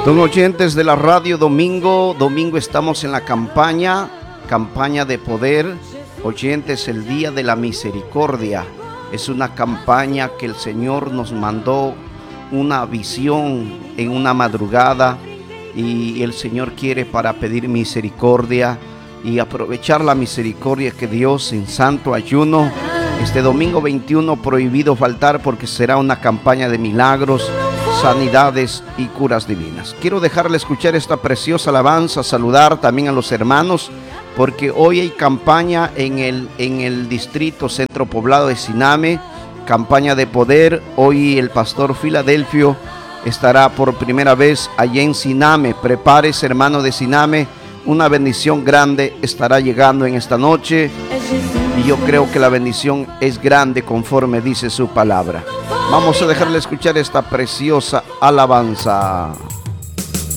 Don oyentes de la radio Domingo estamos en la campaña de poder. Oyentes, el día de la misericordia. Es una campaña que el Señor nos mandó una visión en una madrugada y el Señor quiere para pedir misericordia y aprovechar la misericordia que Dios en santo ayuno. Este domingo 21 prohibido faltar porque será una campaña de milagros, sanidades y curas divinas. Quiero dejarle escuchar esta preciosa alabanza, saludar también a los hermanos, porque hoy hay campaña en el distrito centro poblado de Siname, campaña de poder. Hoy el pastor Filadelfio estará por primera vez allí en Siname. Prepárese, hermano de Siname, una bendición grande estará llegando en esta noche. Y yo creo que la bendición es grande conforme dice su palabra. Vamos a dejarle escuchar esta preciosa alabanza.